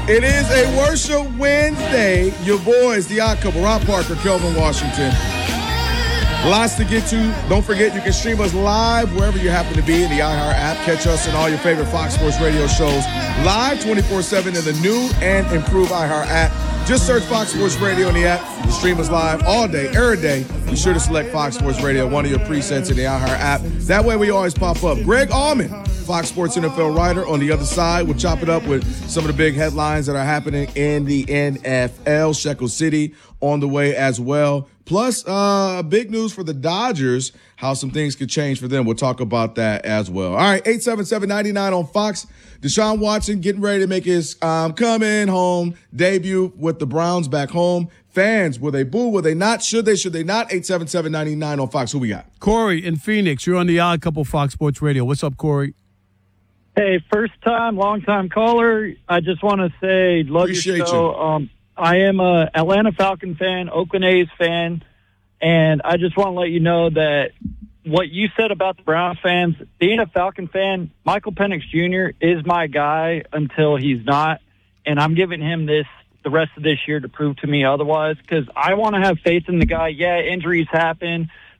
It is a Worship Wednesday. Your boys, the Odd Couple, Rob Parker, Kelvin Washington. Lots to get to. Don't forget, you can stream us live wherever you happen to be in the iHeart app. Catch us in all your favorite Fox Sports Radio shows live 24/7 in the new and improved iHeart app. Just search Fox Sports Radio in the app. You stream us live all day, every day. Be sure to select Fox Sports Radio, one of your presets in the iHeart app. That way we always pop up. Greg Allman, Fox Sports NFL writer, on the other side. We'll chop it up with some of the big headlines that are happening in the NFL. Shekel City on the way as well. Plus, big news for the Dodgers, how some things could change for them. We'll talk about that as well. All right, 877-99 on Fox. Deshaun Watson getting ready to make his coming home debut with the Browns back home. Fans, will they boo? Will they not? Should they not? 877-99 on Fox. Who we got? Corey in Phoenix. You're on the Odd Couple Fox Sports Radio. What's up, Corey? Hey, first time, long time caller. I just want to say, love Appreciate your show. I am a Atlanta Falcon fan, Oakland A's fan, and I just want to let you know that what you said about the Browns fans, being a Falcon fan, Michael Penix Jr. is my guy until he's not, and I'm giving him the rest of this year to prove to me otherwise, because I want to have faith in the guy. Yeah, injuries happen,